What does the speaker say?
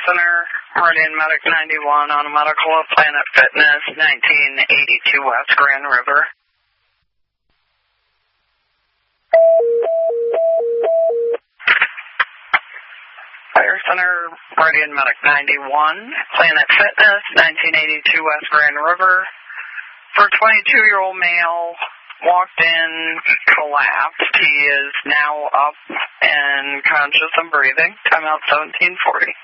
Center, Meridian Medic 91 on a medical of Planet Fitness, 1982 West Grand River. Fire Center, Meridian Medic 91, Planet Fitness, 1982 West Grand River. For 22-year-old male, walked in, collapsed. He is now up and conscious and breathing. Timeout 1740.